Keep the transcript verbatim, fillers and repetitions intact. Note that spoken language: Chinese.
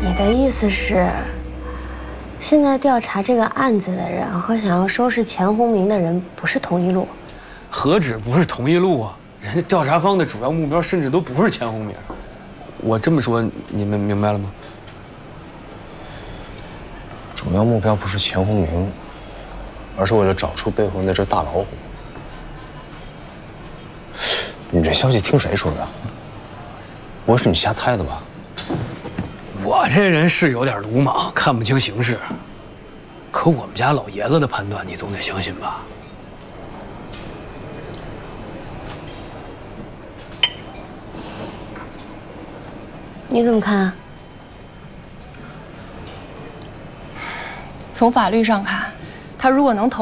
你的意思是，现在调查这个案子的人和想要收拾钱红明的人不是同一路？ 何止不是同一路啊！人家调查方的主要目标甚至都不是钱红明。我这么说，你们明白了吗？ 主要目标不是钱红明，而是为了找出背后那只大老虎。你这消息听谁说的？不会是你瞎猜的吧？ 我这人是有点鲁莽，看不清形势。可我们家老爷子的判断，你总得相信吧？ 你怎么看啊？ 从法律上看，他如果能投。